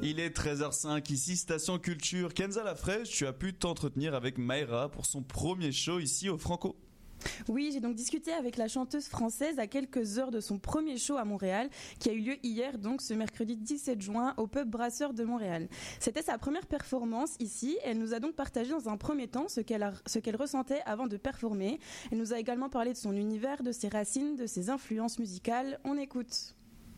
Il est 13h05, ici Station Culture. Kenza Lafraîche, tu as pu t'entretenir avec Mayra pour son premier show ici au Franco. Oui, j'ai donc discuté avec la chanteuse française à quelques heures de son premier show à Montréal, qui a eu lieu hier, donc ce mercredi 17 juin, au pub Brasseur de Montréal. C'était sa première performance ici. Elle nous a donc partagé dans un premier temps ce qu'elle ressentait avant de performer. Elle nous a également parlé de son univers, de ses racines, de ses influences musicales. On écoute.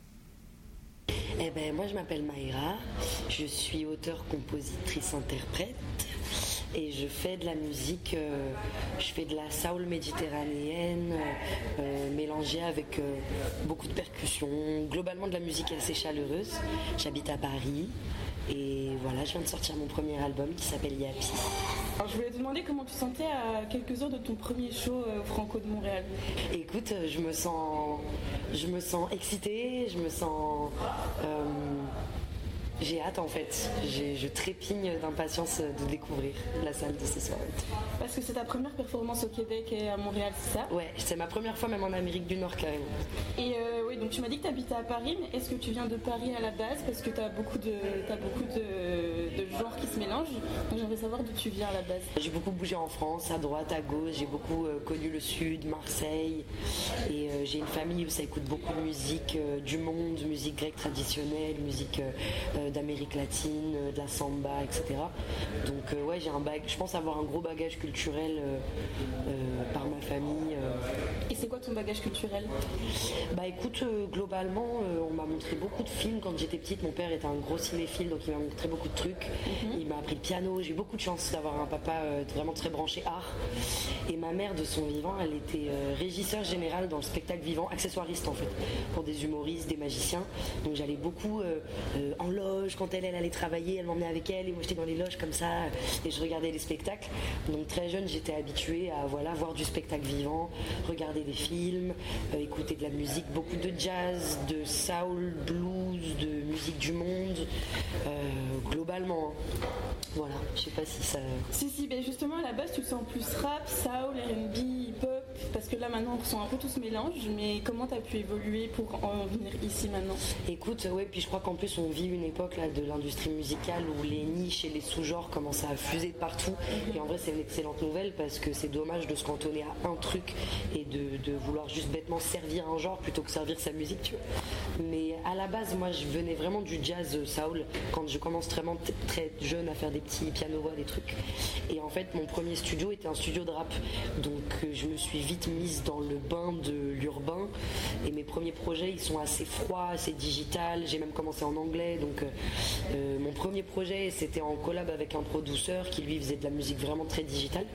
Moi je m'appelle Mayra, je suis auteure, compositrice, interprète et je fais de la musique, je fais de la soul méditerranéenne mélangée avec beaucoup de percussions, globalement de la musique assez chaleureuse. J'habite à Paris et voilà, je viens de sortir mon premier album qui s'appelle Yapi. Alors, je voulais te demander comment tu te sentais à quelques heures de ton premier show au Franco de Montréal. Écoute, je me sens excitée, je me sens... j'ai hâte en fait, je trépigne d'impatience de découvrir la salle de ce soir. Parce que c'est ta première performance au Québec et à Montréal, c'est ça? Ouais, c'est ma première fois même en Amérique du Nord carrément. Et oui, donc tu m'as dit que tu habitais à Paris, mais est-ce que tu viens de Paris à la base? Parce que tu as beaucoup de genres qui se mélangent, donc j'aimerais savoir d'où tu viens à la base. J'ai beaucoup bougé en France, à droite, à gauche, j'ai beaucoup connu le sud, Marseille, et j'ai une famille où ça écoute beaucoup de musique du monde, musique grecque traditionnelle, musique d'Amérique latine, de la samba, etc. Donc ouais, j'ai je pense avoir un gros bagage culturel par ma famille. Et c'est quoi ton bagage culturel? Bah écoute, globalement, on m'a montré beaucoup de films quand j'étais petite. Mon père était un gros cinéphile, donc il m'a montré beaucoup de trucs. Il m'a appris le piano. J'ai eu beaucoup de chance d'avoir un papa vraiment très branché art. Et ma mère, de son vivant, elle était régisseur général dans le spectacle vivant, accessoiriste en fait, pour des humoristes, des magiciens. Donc j'allais beaucoup en loge. Quand elle allait travailler, elle m'emmenait avec elle et moi j'étais dans les loges comme ça et je regardais les spectacles. Donc très jeune, j'étais habituée à voir du spectacle vivant, regarder des films, écouter de la musique, beaucoup de jazz, de soul, blues, de musique du monde, globalement. Voilà, je sais pas si ça... Si, ben justement à la base tu te sens plus rap, soul, R&B, hip-hop, parce que là maintenant on sent un peu tout ce mélange, mais comment t'as pu évoluer pour en venir ici maintenant? Écoute, ouais, puis je crois qu'en plus on vit une époque là de l'industrie musicale où les niches et les sous-genres commencent à fuser de partout, et en vrai c'est une excellente nouvelle parce que c'est dommage de se cantonner à un truc et de vouloir juste bêtement servir un genre plutôt que servir sa musique, tu vois. Mais à la base, moi je venais vraiment du jazz soul quand je commence vraiment très jeune à faire des petits piano-voix, des trucs. Et en fait, mon premier studio était un studio de rap. Donc je me suis vite mise dans le bain de l'urbain. Et mes premiers projets, ils sont assez froids, assez digital. J'ai même commencé en anglais. Donc mon premier projet, c'était en collab avec un producteur qui lui faisait de la musique vraiment très digitale.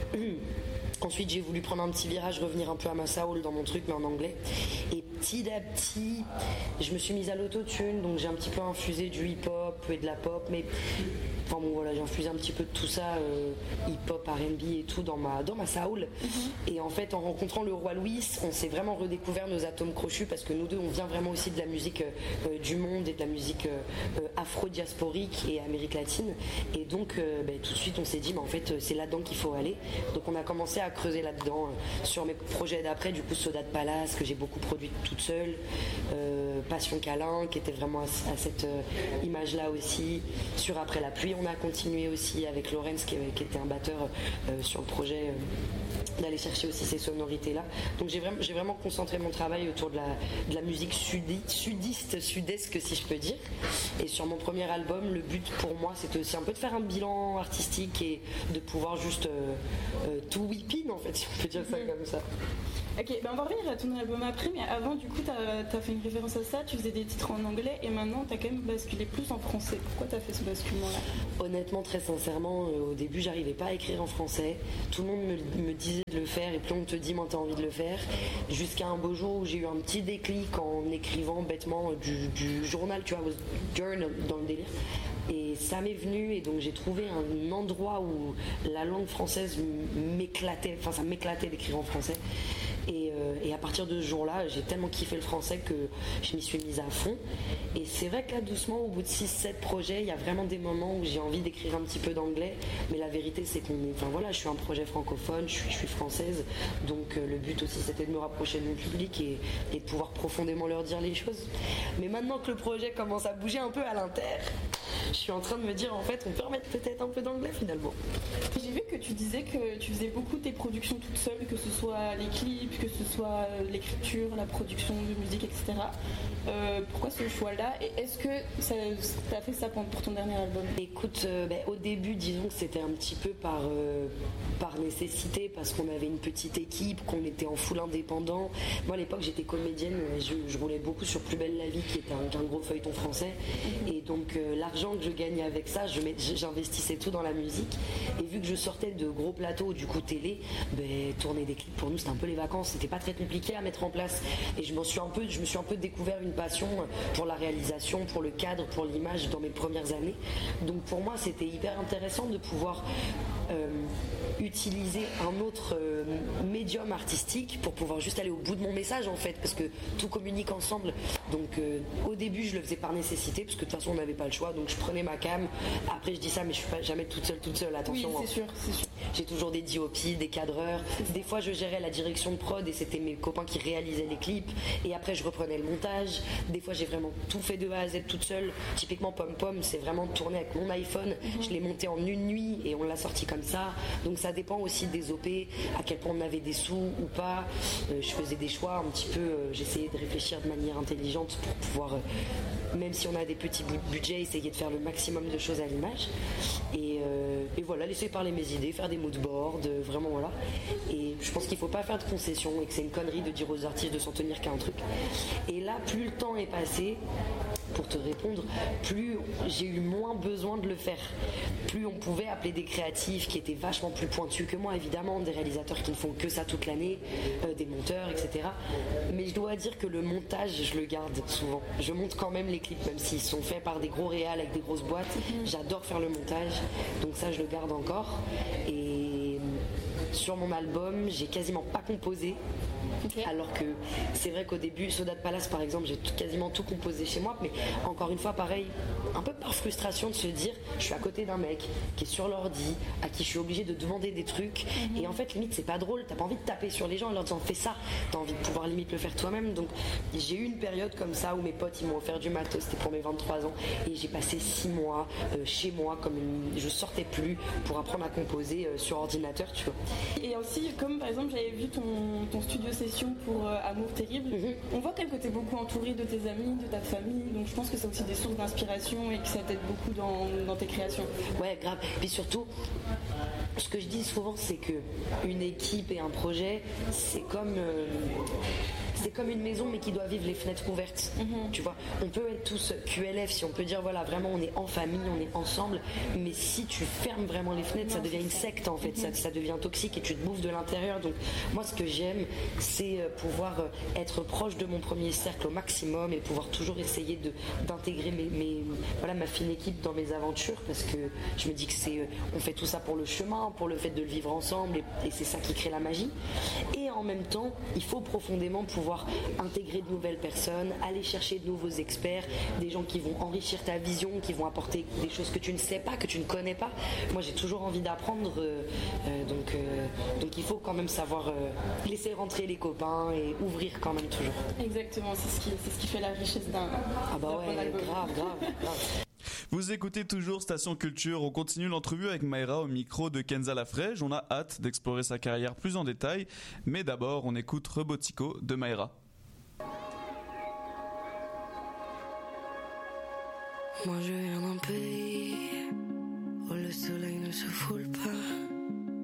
Ensuite, j'ai voulu prendre un petit virage, revenir un peu à ma soul dans mon truc, mais en anglais. Et petit à petit, je me suis mise à l'autotune, donc j'ai un petit peu infusé du hip-hop et de la pop, mais enfin bon voilà, j'ai infusé un petit peu de tout ça, hip-hop, R&B et tout dans ma soul. Et en fait, en rencontrant le roi Louis, on s'est vraiment redécouvert nos atomes crochus parce que nous deux, on vient vraiment aussi de la musique du monde et de la musique afro-diasporique et Amérique latine. Et donc, tout de suite, on s'est dit, mais en fait, c'est là-dedans qu'il faut aller. Donc, on a commencé à creuser là-dedans sur mes projets d'après, du coup, Soda de Palace, que j'ai beaucoup produit toute seule, Passion Câlin, qui était vraiment à cette image-là aussi, sur Après la pluie. On a continué aussi avec Lorenz qui était un batteur sur le projet d'aller chercher aussi ces sonorités-là. Donc j'ai vraiment concentré mon travail autour de la musique sudiste, sud-est, si je peux dire. Et sur mon premier album, le but pour moi, c'était aussi un peu de faire un bilan artistique et de pouvoir juste tout whip-in, en fait, si on peut dire ça comme ça. Ok, on va revenir à ton album après, mais avant, du coup, t'as fait une référence à ça, tu faisais des titres en anglais, et maintenant, t'as quand même basculé plus en français. Pourquoi t'as fait ce basculement-là? Honnêtement, très sincèrement, au début, j'arrivais pas à écrire en français. Tout le monde me disait de le faire, et plus on te dit, moins t'as envie de le faire. Jusqu'à un beau jour où j'ai eu un petit déclic en écrivant bêtement du journal, tu vois, journal dans le délire. Et ça m'est venu, et donc j'ai trouvé un endroit où la langue française m'éclatait, enfin ça m'éclatait d'écrire en français. Et à partir de ce jour-là, j'ai tellement kiffé le français que je m'y suis mise à fond. Et c'est vrai que là, doucement, au bout de 6-7 projets, il y a vraiment des moments où j'ai envie d'écrire un petit peu d'anglais. Mais la vérité, c'est je suis un projet francophone, je suis française. Donc le but aussi, c'était de me rapprocher de mon public et de pouvoir profondément leur dire les choses. Mais maintenant que le projet commence à bouger un peu à l'inter, je suis en train de me dire, en fait, on peut remettre peut-être un peu d'anglais finalement. J'ai vu que tu disais que tu faisais beaucoup tes productions toute seule, que ce soit les clips, que ce soit l'écriture, la production de musique, etc. Pourquoi ce choix-là et est-ce que ça a fait ça pour ton dernier album? Écoute, au début, disons que c'était un petit peu par nécessité, parce qu'on avait une petite équipe, qu'on était en full indépendant. Moi, à l'époque, j'étais comédienne, je roulais beaucoup sur Plus belle la vie, qui était un gros feuilleton français. Et donc, l'argent que je gagnais avec ça, j'investissais tout dans la musique. Et vu que je sortais de gros plateaux, du coup télé, tourner des clips pour nous, c'était un peu les vacances. C'était pas très compliqué à mettre en place. Et je me suis un peu découvert une passion pour la réalisation, pour le cadre, pour l'image dans mes premières années. Donc pour moi, c'était hyper intéressant de pouvoir utiliser un autre médium artistique pour pouvoir juste aller au bout de mon message, en fait, parce que tout communique ensemble. Donc au début, je le faisais par nécessité, parce que de toute façon, on n'avait pas le choix. Donc je prenais ma cam. Après, je dis ça, mais je suis pas jamais toute seule. Attention. Oui, c'est sûr. J'ai toujours des DOP, des cadreurs. Des fois, je gérais la direction de prod et c'était mes copains qui réalisaient les clips. Et après, je reprenais le montage. Des fois, j'ai vraiment tout fait de A à Z toute seule. Typiquement, Pom Pom, c'est vraiment tourné avec mon iPhone. Je l'ai monté en une nuit et on l'a sorti comme ça. Donc ça dépend aussi des OP, à quel point on avait des sous ou pas. Je faisais des choix un petit peu. J'essayais de réfléchir de manière intelligente pour pouvoir, même si on a des petits budgets, essayer de faire le maximum de choses à l'image. Et voilà, laisser parler mes idées, faire des moodboards, vraiment voilà. Et je pense qu'il ne faut pas faire de concessions et que c'est une connerie de dire aux artistes de s'en tenir qu'à un truc. Et là, plus le temps est passé, pour te répondre, plus j'ai eu moins besoin de le faire. Plus on pouvait appeler des créatifs qui étaient vachement plus pointus que moi, évidemment, des réalisateurs qui ne font que ça toute l'année, des monteurs, etc. Mais je dois dire que le montage, je le garde souvent. Je monte quand même les clips, même s'ils sont faits par des gros réals avec des grosses boîtes. J'adore faire le montage, donc ça, je le garde encore. Et sur mon album, j'ai quasiment pas composé. Okay. Alors que c'est vrai qu'au début, Soda de Palace par exemple, j'ai quasiment tout composé chez moi, mais encore une fois pareil, un peu par frustration de se dire je suis à côté d'un mec qui est sur l'ordi, à qui je suis obligée de demander des trucs, et en fait limite c'est pas drôle, t'as pas envie de taper sur les gens en leur disant fais ça, t'as envie de pouvoir limite le faire toi-même. Donc j'ai eu une période comme ça où mes potes ils m'ont offert du matos, c'était pour mes 23 ans, et j'ai passé 6 mois chez moi, je sortais plus pour apprendre à composer sur ordinateur, tu vois. Et aussi, comme par exemple j'avais vu ton studio session pour Amour Terrible, on voit que t'es beaucoup entouré de tes amis, de ta famille, donc je pense que c'est aussi des sources d'inspiration et que ça t'aide beaucoup dans tes créations. Ouais, grave. Puis surtout, ce que je dis souvent, c'est que une équipe et un projet, c'est comme une maison, mais qui doit vivre les fenêtres ouvertes. Tu vois, on peut être tous QLF, si on peut dire voilà, vraiment on est en famille, on est ensemble, mais si tu fermes vraiment les fenêtres, ça devient une secte en fait, ça devient toxique et tu te bouffes de l'intérieur. Donc moi, ce que j'aime, c'est pouvoir être proche de mon premier cercle au maximum et pouvoir toujours essayer d'intégrer ma fine équipe dans mes aventures, parce que je me dis que on fait tout ça pour le chemin, pour le fait de le vivre ensemble, et c'est ça qui crée la magie. Et en même temps, il faut profondément pouvoir intégrer de nouvelles personnes, aller chercher de nouveaux experts, des gens qui vont enrichir ta vision, qui vont apporter des choses que tu ne sais pas, que tu ne connais pas. Moi, j'ai toujours envie d'apprendre, donc il faut quand même savoir laisser rentrer les copains et ouvrir quand même toujours. Exactement, c'est ce qui fait la richesse d'un ouais, grave. Vous écoutez toujours Station Culture, on continue l'entrevue avec Mayra au micro de Kenza Lafrège. On a hâte d'explorer sa carrière plus en détail, mais d'abord on écoute Robotico de Mayra. Moi je viens d'un pays où le soleil ne se foule pas.